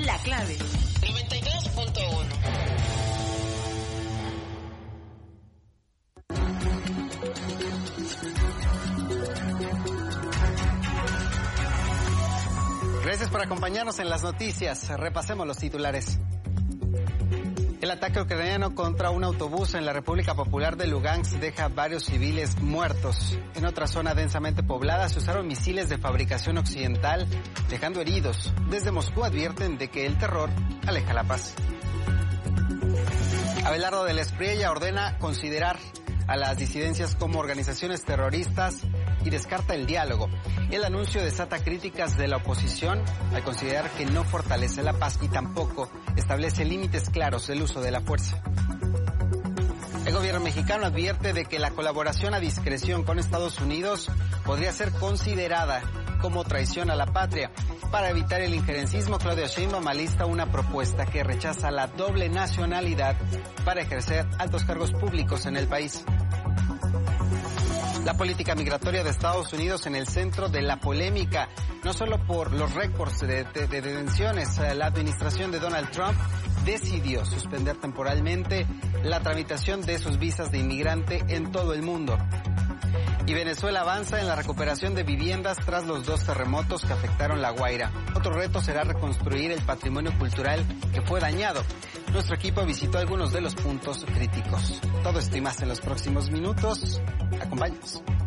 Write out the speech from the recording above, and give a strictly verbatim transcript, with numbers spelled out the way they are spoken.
La Clave. noventa y dos punto uno. Gracias por acompañarnos en las noticias. Repasemos los titulares. El ataque ucraniano contra un autobús en la República Popular de Lugansk deja varios civiles muertos. En otra zona densamente poblada se usaron misiles de fabricación occidental, dejando heridos. Desde Moscú advierten de que el terror aleja la paz. Abelardo del Espriella ordena considerar a las disidencias como organizaciones terroristas y descarta el diálogo. El anuncio desata críticas de la oposición al considerar que no fortalece la paz y tampoco establece límites claros del uso de la fuerza. El gobierno mexicano advierte de que la colaboración a discreción con Estados Unidos podría ser considerada como traición a la patria. Para evitar el injerencismo, Claudia Sheinbaum alista una propuesta que rechaza la doble nacionalidad para ejercer altos cargos públicos en el país. La política migratoria de Estados Unidos en el centro de la polémica, no solo por los récords de, de, de detenciones. La administración de Donald Trump decidió suspender temporalmente la tramitación de sus visas de inmigrante en todo el mundo. Y Venezuela avanza en la recuperación de viviendas tras los dos terremotos que afectaron La Guaira. Otro reto será reconstruir el patrimonio cultural que fue dañado. Nuestro equipo visitó algunos de los puntos críticos. Todo esto y más en los próximos minutos. Acompáñanos.